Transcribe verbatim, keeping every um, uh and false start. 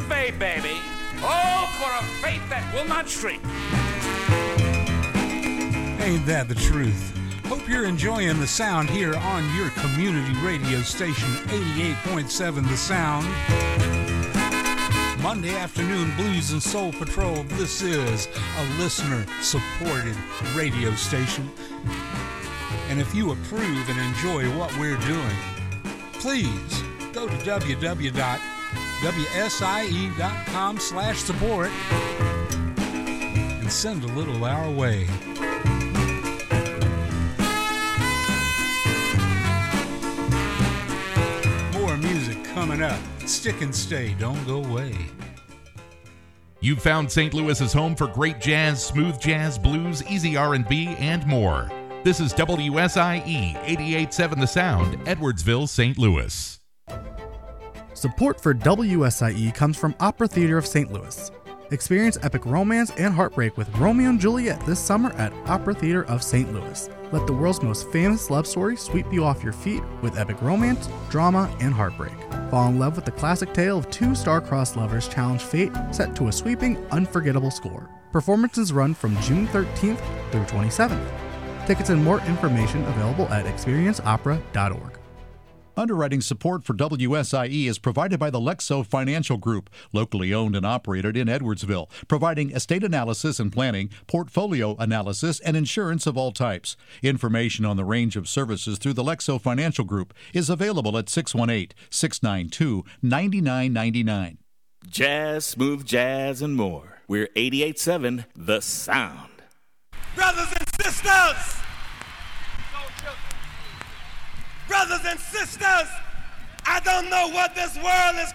faith, baby. Oh, for a faith that will not shrink. Ain't that the truth? Hope you're enjoying the sound here on your community radio station, eighty-eight point seven The Sound. Monday afternoon Blues and Soul Patrol. This is a listener-supported radio station. And if you approve and enjoy what we're doing, please go to w w w dot w s i e dot com slash support and send a little our way. More music coming up. Stick and stay. Don't go away. You've found Saint Louis's home for great jazz, smooth jazz, blues, easy R and B, and more. This is W S I E eighty-eight point seven The Sound, Edwardsville, Saint Louis. Support for W S I E comes from Opera Theater of Saint Louis. Experience epic romance and heartbreak with Romeo and Juliet this summer at Opera Theater of Saint Louis. Let the world's most famous love story sweep you off your feet with epic romance, drama, and heartbreak. Fall in love with the classic tale of two star-crossed lovers challenge fate, set to a sweeping, unforgettable score. Performances run from June thirteenth through twenty-seventh. Tickets and more information available at experience opera dot org. Underwriting support for W S I E is provided by the Lexo Financial Group, locally owned and operated in Edwardsville, providing estate analysis and planning, portfolio analysis, and insurance of all types. Information on the range of services through the Lexo Financial Group is available at six one eight, six nine two, nine nine nine nine. Jazz, smooth jazz, and more. We're eighty-eight point seven The Sound. Brothers and sisters! Brothers and sisters, I don't know what this world is